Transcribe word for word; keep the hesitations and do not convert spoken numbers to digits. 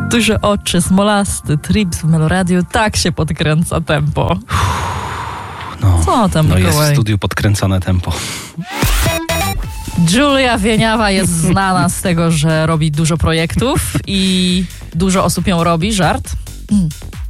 Duże oczy, smolasty, trips w Meloradiu, tak się podkręca tempo. No, Co tam, no Mikołaj? jest w studiu podkręcane tempo. Julia Wieniawa jest znana z tego, że robi dużo projektów i dużo osób ją robi. Żart?